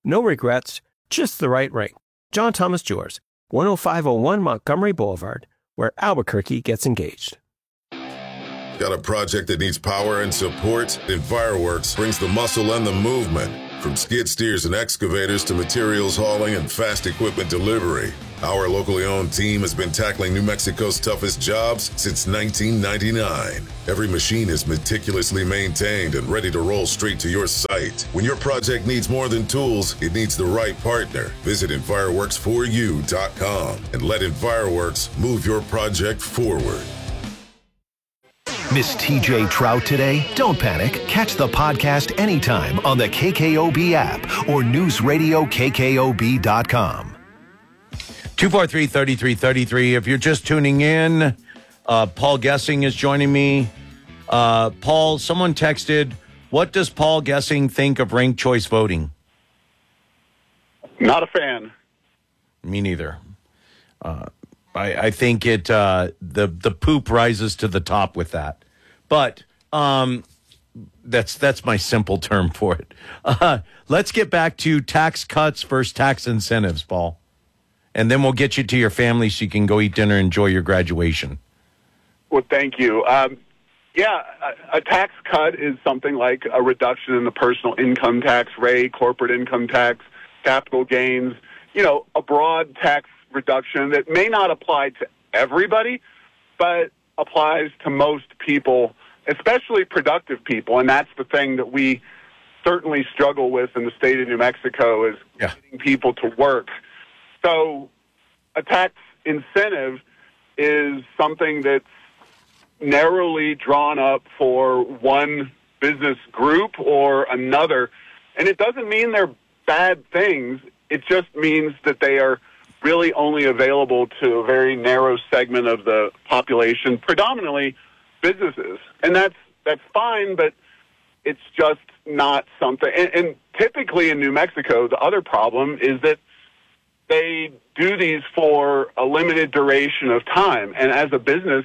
No regrets, just the right ring. John Thomas Jewelers, one oh five oh one Montgomery Boulevard, where Albuquerque gets engaged. Got a project that needs power and support? Enviroworks brings the muscle and the movement. From skid steers and excavators to materials hauling and fast equipment delivery. Our locally owned team has been tackling New Mexico's toughest jobs since nineteen ninety-nine. Every machine is meticulously maintained and ready to roll straight to your site. When your project needs more than tools, it needs the right partner. Visit Enviroworks for you dot com and let Enviroworks move your project forward. Miss T J Trout today? Don't panic. Catch the podcast anytime on the K K O B app or news radio K K O B dot com. two four three, three three three three. If you're just tuning in, uh, Paul Gessing is joining me. Uh, Paul, someone texted, what does Paul Gessing think of ranked choice voting? Not a fan. Me neither. Uh, I, I think it uh, the the poop rises to the top with that, but um, that's that's my simple term for it. Uh, let's get back to tax cuts versus tax incentives, Paul, and then we'll get you to your family so you can go eat dinner and enjoy your graduation. Well, thank you. Um, yeah, a, a tax cut is something like a reduction in the personal income tax rate, corporate income tax, capital gains. You know, a broad tax reduction that may not apply to everybody, but applies to most people, especially productive people. And that's the thing that we certainly struggle with in the state of New Mexico is yeah. getting people to work. So a tax incentive is something that's narrowly drawn up for one business group or another. And it doesn't mean they're bad things. It just means that they are really only available to a very narrow segment of the population, predominantly businesses. And that's that's fine, but it's just not something. And, and typically in New Mexico, the other problem is that they do these for a limited duration of time. And as a business,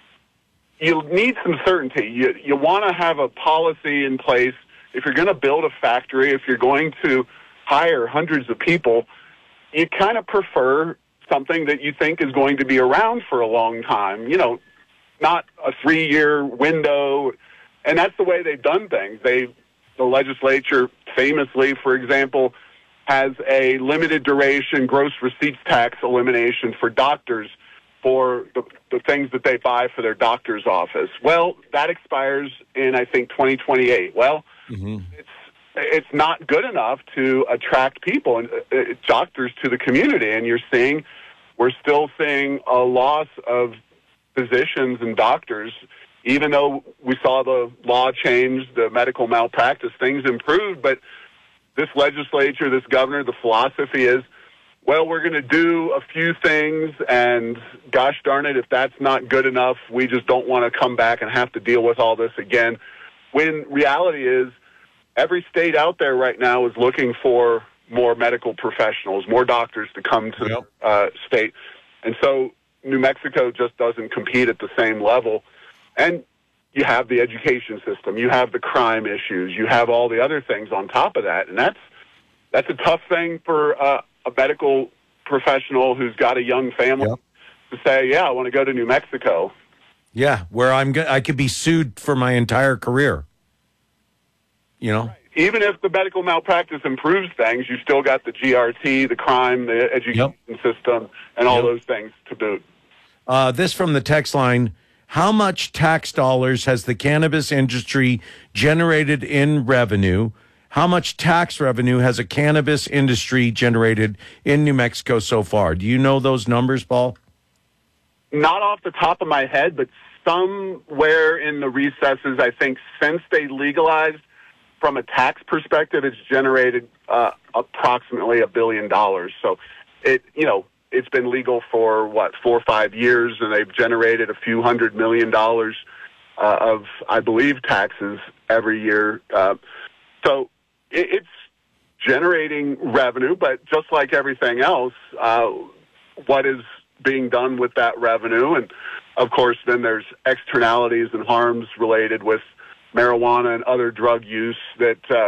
you need some certainty. You, you want to have a policy in place. If you're going to build a factory, if you're going to hire hundreds of people, you kind of prefer something that you think is going to be around for a long time, you know, not a three-year window. And that's the way they've done things. They, the legislature famously, for example, has a limited duration gross receipts tax elimination for doctors for the, the things that they buy for their doctor's office. Well, that expires in, I think, twenty twenty-eight. Well, mm-hmm. it's It's not good enough to attract people and uh, doctors to the community. And you're seeing, we're still seeing a loss of physicians and doctors, even though we saw the law change, the medical malpractice, things improved. But this legislature, this governor, the philosophy is, well, we're going to do a few things, and gosh darn it, if that's not good enough, we just don't want to come back and have to deal with all this again. When reality is, every state out there right now is looking for more medical professionals, more doctors to come to yep. the uh, state. And so New Mexico just doesn't compete at the same level. And you have the education system, you have the crime issues, you have all the other things on top of that. And that's that's a tough thing for uh, a medical professional who's got a young family yep. to say, yeah, I want to go to New Mexico. Yeah, where I'm go- I could be sued for my entire career. You know, right. Even if the medical malpractice improves things, you still got the G R T, the crime, the education yep. system, and all yep. those things to boot. Uh, this from the text line. How much tax dollars has the cannabis industry generated in revenue? How much tax revenue has a cannabis industry generated in New Mexico so far? Do you know those numbers, Paul? Not off the top of my head, but somewhere in the recesses, I think since they legalized, from a tax perspective, it's generated uh, approximately a billion dollars. So, it you know, it's been legal for, what, four or five years, and they've generated a few hundred million dollars uh, of, I believe, taxes every year. Uh, so it, it's generating revenue, but just like everything else, uh, what is being done with that revenue? And, of course, then there's externalities and harms related with marijuana and other drug use that uh,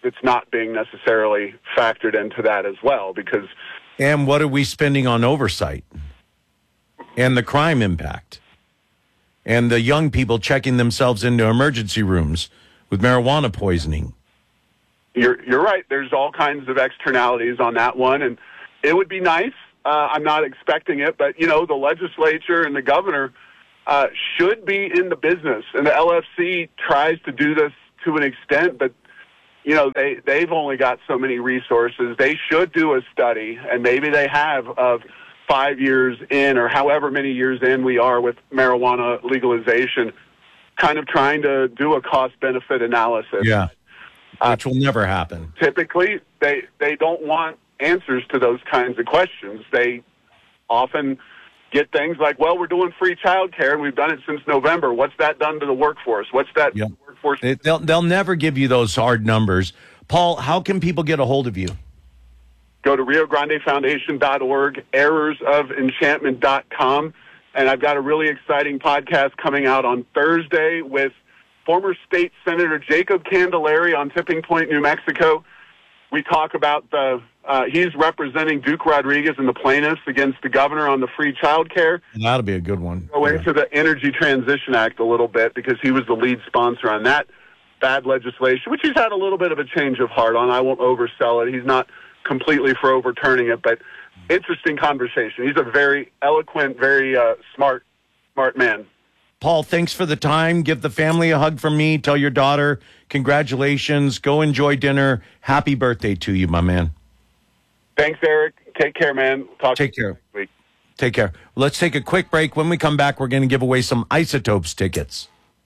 that's not being necessarily factored into that as well, because and what are we spending on oversight and the crime impact and the young people checking themselves into emergency rooms with marijuana poisoning? You're you're right. There's all kinds of externalities on that one, and it would be nice. Uh, I'm not expecting it, but, you know, the legislature and the governor uh, should be in the business. And the L F C tries to do this to an extent, but, you know, they, they've only got so many resources. They should do a study, and maybe they have, of five years in or however many years in we are with marijuana legalization, kind of trying to do a cost-benefit analysis. Yeah, which will never happen. Typically, they, they don't want answers to those kinds of questions. They often get things like, well, we're doing free child care, and we've done it since November. What's that done to the workforce? What's that Yep. workforce? It, they'll, they'll never give you those hard numbers. Paul, how can people get a hold of you? Go to Rio Grande Foundation dot org, errors of enchantment dot com, and I've got a really exciting podcast coming out on Thursday with former State Senator Jacob Candelaria on Tipping Point, New Mexico. We talk about the, uh, he's representing Duke Rodriguez and the plaintiffs against the governor on the free child care. That'll be a good one. Go into the Energy Transition Act a little bit, because he was the lead sponsor on that bad legislation, which he's had a little bit of a change of heart on. I won't oversell it. He's not completely for overturning it, but interesting conversation. He's a very eloquent, very uh, smart, smart man. Paul, thanks for the time. Give the family a hug from me. Tell your daughter, congratulations. Go enjoy dinner. Happy birthday to you, my man. Thanks, Eric. Take care, man. Talk Take to you care. next week. Take care. Let's take a quick break. When we come back, we're going to give away some Isotopes tickets.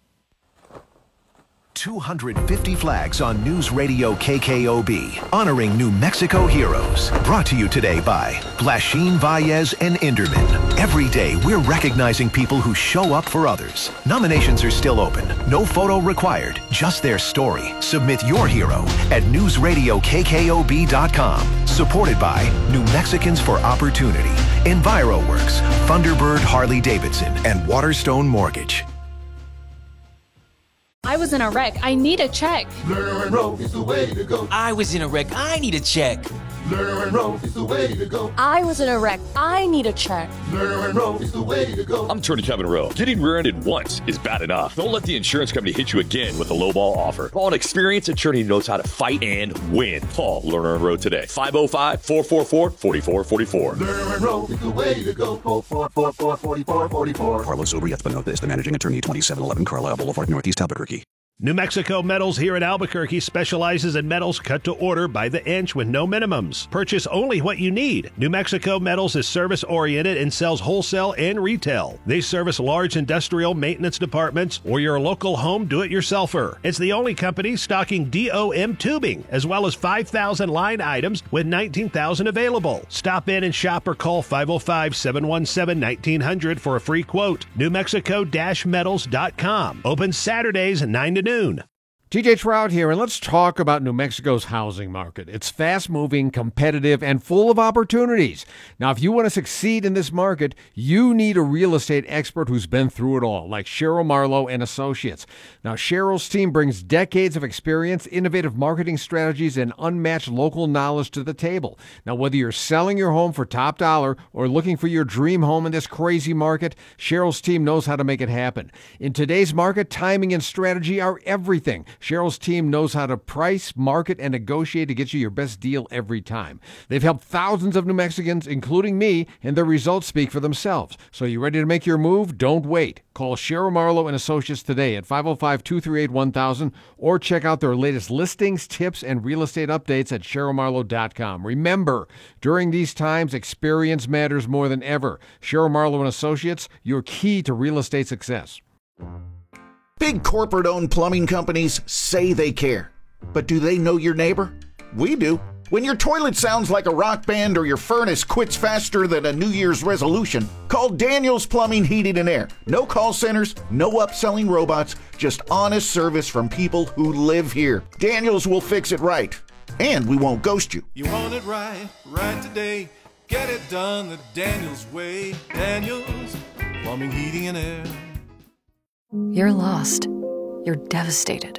two hundred fifty flags on News Radio K K O B, honoring New Mexico heroes. Brought to you today by Blashin, Valles, and Inderman. Every day, we're recognizing people who show up for others. Nominations are still open. No photo required, just their story. Submit your hero at news radio k k o b dot com. Supported by New Mexicans for Opportunity, EnviroWorks, Thunderbird Harley Davidson, and Waterstone Mortgage. I was in a wreck. I need a check. Learn and roll is the way to go. I was in a wreck. I need a check. Learn and roll is the way to go. I was in a wreck. I need a check. Learn and roll is the way to go. I'm Attorney Kevin Rowe. Getting rear-ended once is bad enough. Don't let the insurance company hit you again with a lowball offer. Call an experienced attorney who knows how to fight and win. Call Lerner and Rowe today. five oh five, four four four, four four four four. Learn and roll is the way to go. four four four, four four four four. Carlos Obrieth Benotez, the managing attorney, twenty-seven eleven Carlisle Boulevard, Northeast Albuquerque. New Mexico Metals here in Albuquerque specializes in metals cut to order by the inch with no minimums. Purchase only what you need. New Mexico Metals is service-oriented and sells wholesale and retail. They service large industrial maintenance departments or your local home do-it-yourselfer. It's the only company stocking D O M tubing, as well as five thousand line items with nineteen thousand available. Stop in and shop or call five oh five, seven one seven, nineteen hundred for a free quote. new mexico dash metals dot com. Open Saturdays nine to noon. T J Trout here, and let's talk about New Mexico's housing market. It's fast-moving, competitive, and full of opportunities. Now, if you want to succeed in this market, you need a real estate expert who's been through it all, like Cheryl Marlowe and Associates. Now, Cheryl's team brings decades of experience, innovative marketing strategies, and unmatched local knowledge to the table. Now, whether you're selling your home for top dollar or looking for your dream home in this crazy market, Cheryl's team knows how to make it happen. In today's market, timing and strategy are everything. Cheryl's team knows how to price, market, and negotiate to get you your best deal every time. They've helped thousands of New Mexicans, including me, and their results speak for themselves. So you ready to make your move? Don't wait. Call Cheryl Marlowe and Associates today at five oh five, two three eight, one thousand or check out their latest listings, tips, and real estate updates at cheryl marlowe dot com. Remember, during these times, experience matters more than ever. Cheryl Marlowe and Associates, your key to real estate success. Big corporate-owned plumbing companies say they care. But do they know your neighbor? We do. When your toilet sounds like a rock band or your furnace quits faster than a New Year's resolution, call Daniels Plumbing, Heating, and Air. No call centers, no upselling robots, just honest service from people who live here. Daniels will fix it right. And we won't ghost you. You want it right, right today. Get it done the Daniels way. Daniels Plumbing, Heating, and Air. You're lost. You're devastated.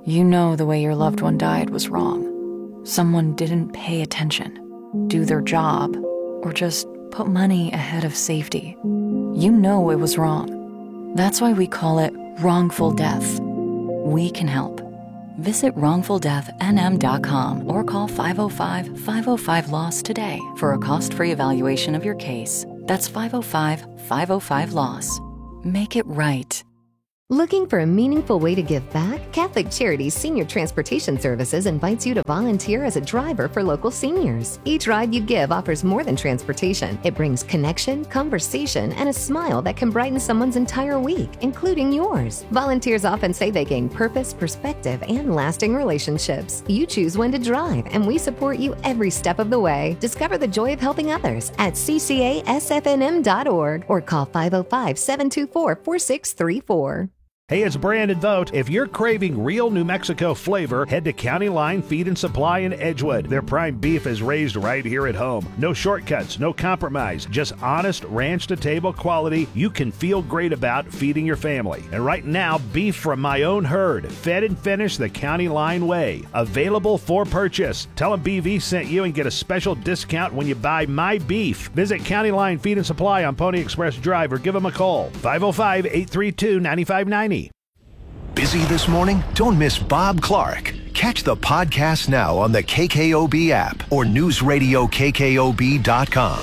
You know the way your loved one died was wrong. Someone didn't pay attention, do their job, or just put money ahead of safety. You know it was wrong. That's why we call it wrongful death. We can help. Visit wrongful death n m dot com or call five oh five, five oh five, LOSS today for a cost-free evaluation of your case. That's five oh five, five oh five, LOSS. Make it right. Looking for a meaningful way to give back? Catholic Charities Senior Transportation Services invites you to volunteer as a driver for local seniors. Each ride you give offers more than transportation. It brings connection, conversation, and a smile that can brighten someone's entire week, including yours. Volunteers often say they gain purpose, perspective, and lasting relationships. You choose when to drive, and we support you every step of the way. Discover the joy of helping others at c c a s f n m dot org or call five oh five, seven two four, four six three four. Hey, it's Brandon Vogt. If you're craving real New Mexico flavor, head to County Line Feed and Supply in Edgewood. Their prime beef is raised right here at home. No shortcuts, no compromise, just honest ranch-to-table quality you can feel great about feeding your family. And right now, beef from my own herd, fed and finished the County Line way. Available for purchase. Tell them B V sent you and get a special discount when you buy my beef. Visit County Line Feed and Supply on Pony Express Drive or give them a call. five oh five, eight three two, nine five nine zero. Busy this morning? Don't miss Bob Clark. Catch the podcast now on the K K O B app or news radio K K O B dot com.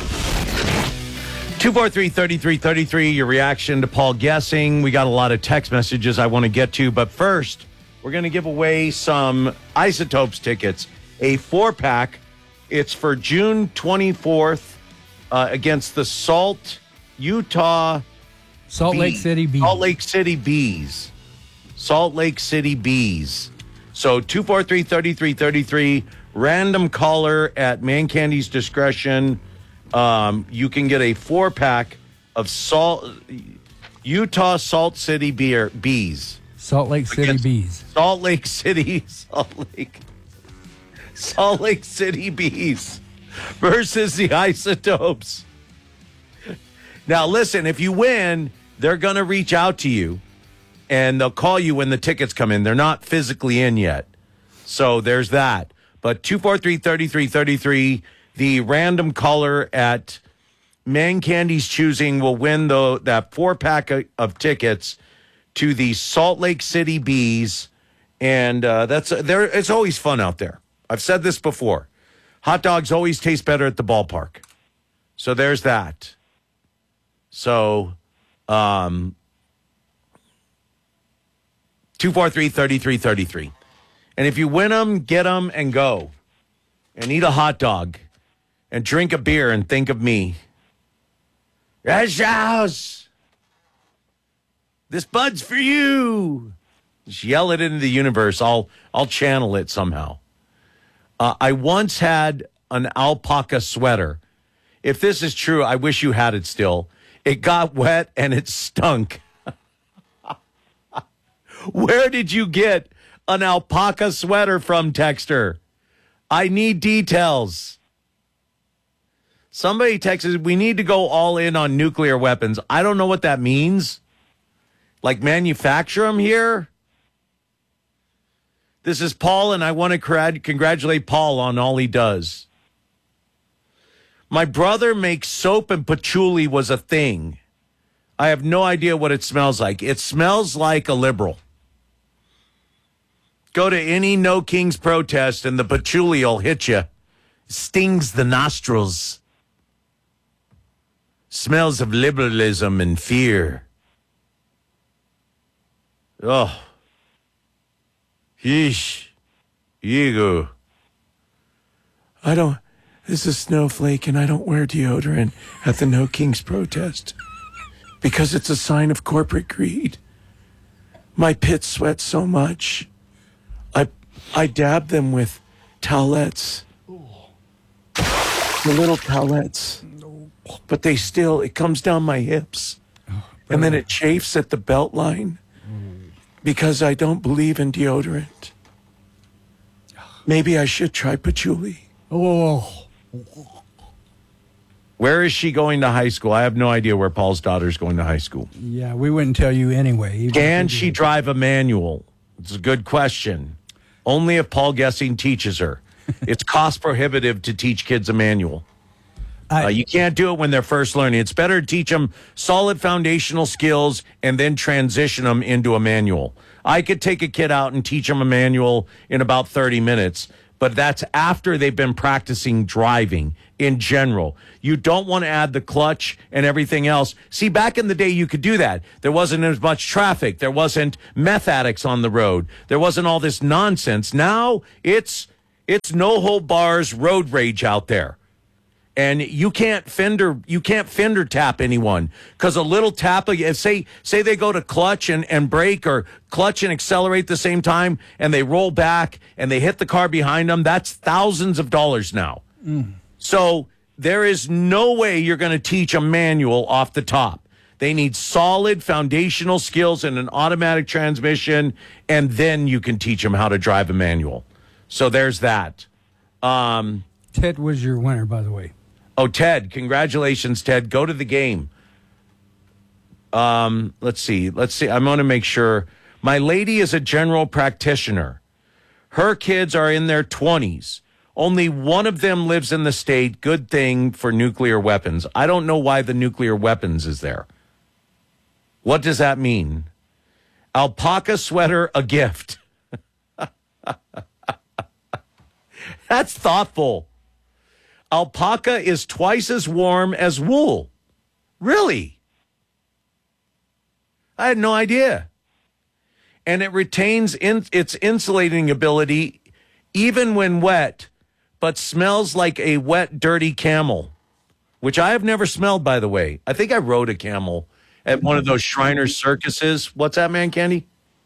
two four three, three three three three, your reaction to Paul Gessing. We got a lot of text messages I want to get to, but first, we're going to give away some Isotopes tickets, a four-pack. It's for June twenty-fourth uh, against the Salt, Utah... Salt Bee. Lake City Bees. Salt Lake City Bees. Salt Lake City Bees. So two four three, three three three three, random caller at Man Candy's discretion. Um, you can get a four-pack of Salt Utah Salt City beer Bees. Salt Lake City Bees. Salt Lake City, Salt Lake, Salt Lake City Bees versus the Isotopes. Now, listen, if you win, they're going to reach out to you, and they'll call you when the tickets come in. They're not physically in yet. So there's that. But two four three, three three three three, the random caller at Man Candy's choosing will win the, that four-pack of, of tickets to the Salt Lake City Bees. And uh, that's there. It's always fun out there. I've said this before. Hot dogs always taste better at the ballpark. So there's that. So, um, two four three, three three three three. And if you win them, get them and go. And eat a hot dog. And drink a beer and think of me. Yes, house. This bud's for you. Just yell it into the universe. I'll, I'll channel it somehow. Uh, I once had an alpaca sweater. If this is true, I wish you had it still. It got wet and it stunk. Where did you get an alpaca sweater from, Texter? I need details. Somebody texted, we need to go all in on nuclear weapons. I don't know what that means. Like manufacture them here? This is Paul, and I want to congratulate Paul on all he does. My brother makes soap and patchouli was a thing. I have no idea what it smells like. It smells like a liberal. Go to any No Kings protest and the patchouli will hit you. Stings the nostrils. Smells of liberalism and fear. Oh. Yeesh. Ego. I don't... This is Snowflake, and I don't wear deodorant at the No Kings protest because it's a sign of corporate greed. My pits sweat so much. I I dab them with towelettes. The little towelettes. But they still, it comes down my hips. And then it chafes at the belt line because I don't believe in deodorant. Maybe I should try patchouli. Oh. Where is she going to high school? I have no idea where Paul's daughter's going to high school. Yeah, we wouldn't tell you anyway. Can she drive a manual? It's a good question. Only if Paul Gessing teaches her. It's cost prohibitive to teach kids a manual. Uh, you can't do it when they're first learning. It's better to teach them solid foundational skills and then transition them into a manual. I could take a kid out and teach them a manual in about thirty minutes, but that's after they've been practicing driving in general. You don't want to add the clutch and everything else. See, back in the day, you could do that. There wasn't as much traffic. There wasn't meth addicts on the road. There wasn't all this nonsense. Now it's it's no hold bars road rage out there. And you can't fender, you can't fender tap anyone because a little tap, say, say they go to clutch and, and brake or clutch and accelerate at the same time and they roll back and they hit the car behind them. That's thousands of dollars now. Mm. So there is no way you're going to teach a manual off the top. They need solid foundational skills in an automatic transmission, and then you can teach them how to drive a manual. So there's that. Um, Ted was your winner, by the way. Oh, Ted, congratulations, Ted. Go to the game. Um, let's see. Let's see. I'm going to make sure. My lady is a general practitioner. Her kids are in their twenties. Only one of them lives in the state. Good thing for nuclear weapons. I don't know why the nuclear weapons is there. What does that mean? Alpaca sweater, a gift. That's thoughtful. Alpaca is twice as warm as wool. Really? I had no idea. And it retains in, its insulating ability even when wet, but smells like a wet, dirty camel, which I have never smelled, by the way. I think I rode a camel at one of those Shriners circuses. What's that, man, Candy?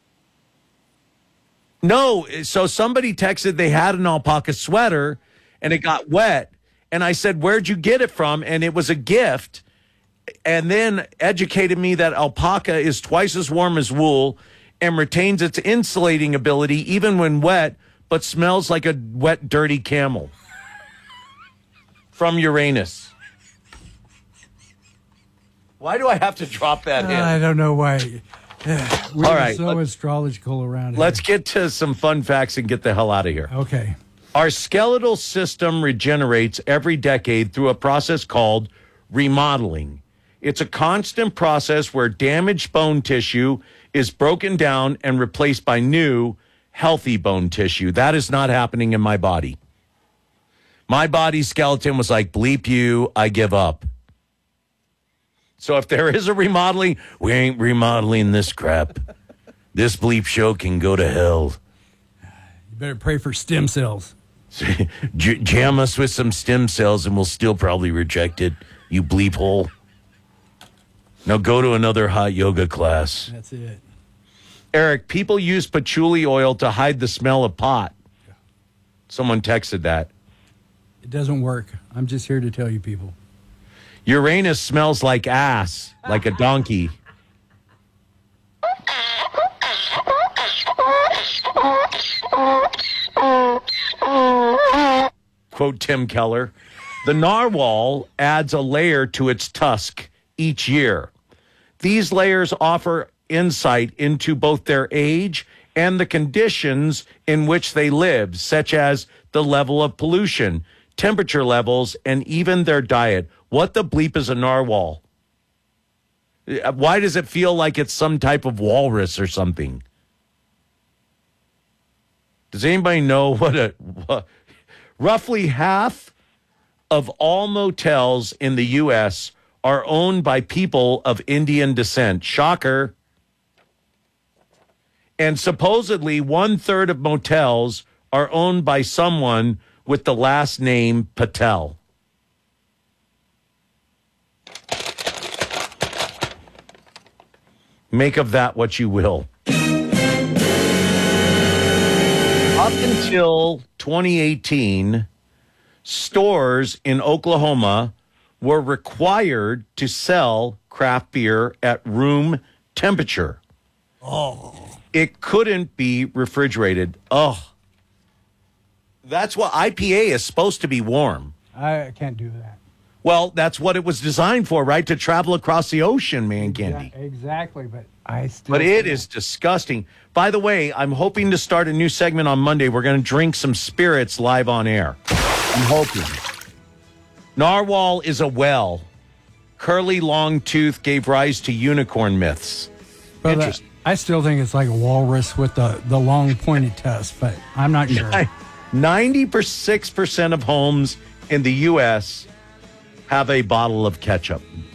No, so somebody texted they had an alpaca sweater, and it got wet. And I said, where'd you get it from? And it was a gift. And then educated me that alpaca is twice as warm as wool and retains its insulating ability even when wet, but smells like a wet, dirty camel. From Uranus. Why do I have to drop that in? I don't know why. We're All right, so let, astrological around here. Let's get to some fun facts and get the hell out of here. Okay. Our skeletal system regenerates every decade through a process called remodeling. It's a constant process where damaged bone tissue is broken down and replaced by new, healthy bone tissue. That is not happening in my body. My body's skeleton was like, bleep you, I give up. So if there is a remodeling, we ain't remodeling this crap. This bleep show can go to hell. You better pray for stem cells. J- jam us with some stem cells and we'll still probably reject it, you bleep hole. Now go to another hot yoga class. That's it. Eric, people use patchouli oil to hide the smell of pot. Someone texted that. It doesn't work. I'm just here to tell you people. Uranus smells like ass, like a donkey. Quote Tim Keller. The narwhal adds a layer to its tusk each year. These layers offer insight into both their age and the conditions in which they live, such as the level of pollution, temperature levels, and even their diet. What the bleep is a narwhal? Why does it feel like it's some type of walrus or something? Does anybody know what a... What, roughly half of all motels in the U S are owned by people of Indian descent. Shocker. And supposedly one-third of motels are owned by someone with the last name Patel. Make of that what you will. Up until twenty eighteen, stores in Oklahoma were required to sell craft beer at room temperature. Oh. It couldn't be refrigerated. Oh. That's what I P A is supposed to be warm. I can't do that. Well, that's what it was designed for, right? To travel across the ocean, man candy. Yeah, exactly, but I still. But it is disgusting. By the way, I'm hoping to start a new segment on Monday. We're going to drink some spirits live on air. I'm hoping. Narwhal is a whale. Curly long tooth gave rise to unicorn myths. But, uh, Interesting. I still think it's like a walrus with the, the long pointed tusk, but I'm not sure. ninety-six percent of homes in the U S have a bottle of ketchup.